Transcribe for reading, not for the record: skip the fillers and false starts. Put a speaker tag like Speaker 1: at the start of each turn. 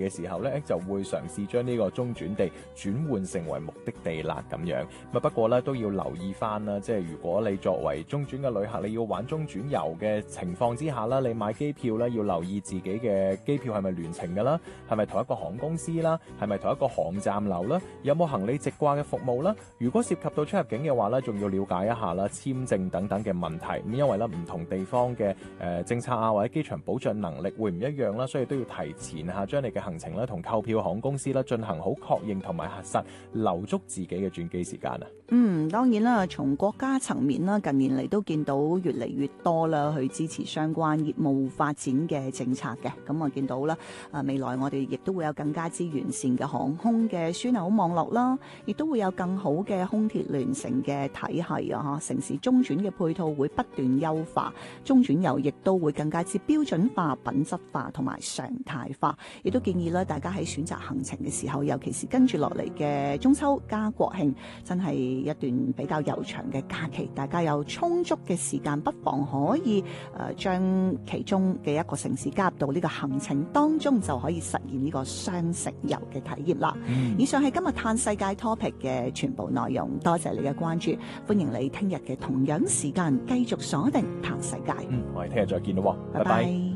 Speaker 1: 嘅時候咧，就會嘗試將呢個中轉地轉換成為目的地啦咁樣。不過咧都要留意翻啦，即係如果你作為中轉嘅旅客，你要玩中轉遊嘅情況之下啦，你買機票咧要留意自己嘅機票係咪聯程㗎啦，係咪同一個航空公司啦，係咪同一個航站樓啦，有冇行李直掛嘅服務啦？如果涉及到出入境嘅話咧，仲要了解一下啦簽證等等嘅問題。咁因為咧唔同地方嘅政策啊或者機場保障能力會唔一樣啦，所以都要提前下將你嘅行程咧同購票航空公司咧進行好確認同埋核實，留足自己嘅轉機時間啊。
Speaker 2: 當然啦，從國家層面啦，近年嚟都見到越嚟越多啦，去支持相關業務發展嘅政策嘅。咁我見到啦，未來我哋亦都會有更加之完善嘅航空嘅樞紐網絡啦，亦都會有更好嘅空鐵聯乘嘅體系啊！城市中轉嘅配套會不斷優化，中轉遊亦都會更加之標準化、品質化同埋常態化。亦都建議咧，大家喺選擇行程嘅時候，尤其是跟住落嚟嘅中秋加國慶，真係一段比較悠長嘅假期，大家有充足嘅時間，不妨可以將其中嘅一個城市加入到呢個行程當中，就可以實現呢個雙城遊嘅體驗啦。以上係今日探世界 topic 嘅全部內容，多謝你嘅關注，歡迎你聽日嘅同樣時間繼續鎖定探世界。
Speaker 1: 我哋聽日再見咯，拜拜。